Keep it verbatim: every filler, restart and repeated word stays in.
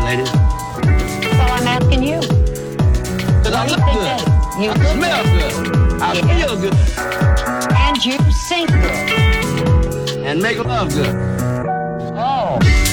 lady? So I'm asking you. Cause I What do look you good. think that- you I look smell good. good. I Yeah. feel good. And you sing good. And make love good. Oh.